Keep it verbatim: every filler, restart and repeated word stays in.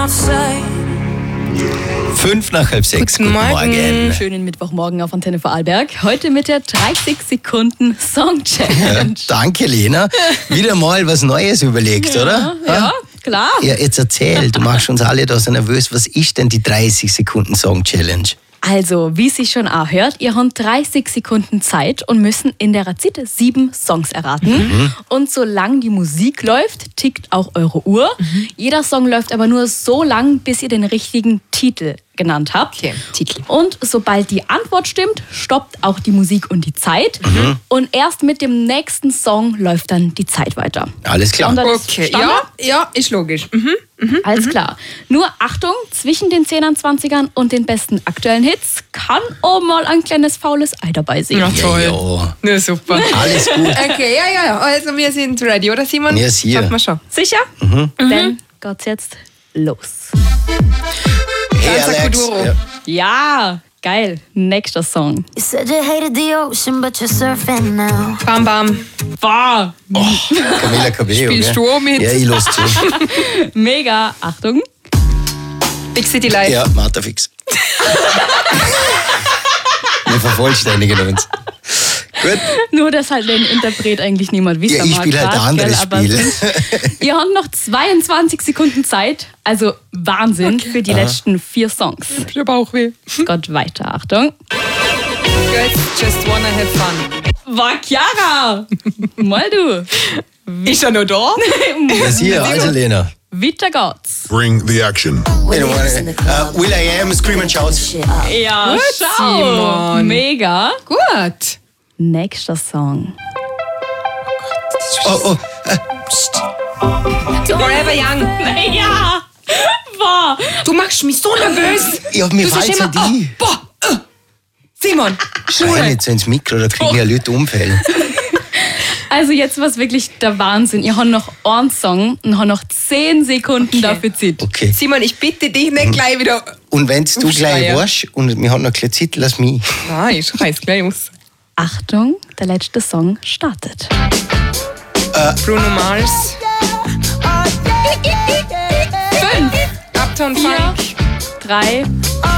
Fünf nach halb sechs. Guten, Guten Morgen. Morgen. Schönen Mittwochmorgen auf Antenne Vorarlberg. Heute mit der dreißig Sekunden Song Challenge. Ja, danke, Lena. Wieder mal was Neues überlegt, ja, oder? Ja, klar. Ja, jetzt erzähl, du machst uns alle da so nervös. Was ist denn die dreißig Sekunden Song Challenge? Also, wie sich schon auch hört, ihr habt dreißig Sekunden Zeit und müssen in der Zeit sieben Songs erraten. Mhm. Und solange die Musik läuft, tickt auch eure Uhr. Mhm. Jeder Song läuft aber nur so lang, bis ihr den richtigen Titel genannt habt. Okay, Titel. Und sobald die Antwort stimmt, stoppt auch die Musik und die Zeit. Mhm. Und erst mit dem nächsten Song läuft dann die Zeit weiter. Alles klar. Okay, ja, ja, ist logisch. Mhm. Mhm. Alles klar. Nur Achtung, zwischen den zehnern, zwanzigern und den besten aktuellen Hits kann auch mal ein kleines faules Ei dabei sein. Ja, toll. Ja, ja. super. Alles gut. Okay, ja, ja, ja. Also wir sind ready, oder Simon? Wir sind hier. Schaffen wir schon. Sicher? Mhm. Dann geht's jetzt los. Hey, Danza Alex. Kuduro. Ja. Ja, geil. Nächster Song. You said you hated the ocean, but you're surfing now. Bam, bam. Boah, Oh, Camila Cabello. Spielst gell? du auch mit? Ja, ich los zu. mega. Achtung. Big City Live. Ja, Martha Fix. Wir vervollständigen uns. Gut. Nur, dass halt den Interpret eigentlich niemand wissen Ja, ich mag. spiele halt ein grad, anderes gell, aber Spiel. sonst- Ihr habt noch zweiundzwanzig Sekunden Zeit. Also Wahnsinn für die letzten vier Songs. Ich hab auch weh. Gott weiter. Achtung. Girls just wanna have fun. War Chiara. Mal du. Ist er noch da? Das hier, also Lena. Weiter geht's. Bring the action. Wait a minute. Uh, Will I Am, Scream and Shout. Ja, Gut, schau. Simon. Mega. Gut. Nächster Song. Oh, oh. Forever Young. Ja. Boah. Du machst mich so nervös. Ja, mir Du sagst fällt's immer, halt ein. oh, boah, äh. Simon, Schrei nicht so ins Mikro, da kriegen ja Leute Unfälle. Also jetzt war es wirklich der Wahnsinn. Ihr habt noch einen Song und habt noch zehn Sekunden Okay. dafür Zeit. Okay. Simon, ich bitte dich nicht gleich wieder. Und wenn du gleich Aufschreien. warst und wir haben noch gleich Zeit, lass mich. Nein, ich schrei's gleich aus. Achtung, der letzte Song startet. Bruno Mars. Fünf, Uptown vier, Funk. drei,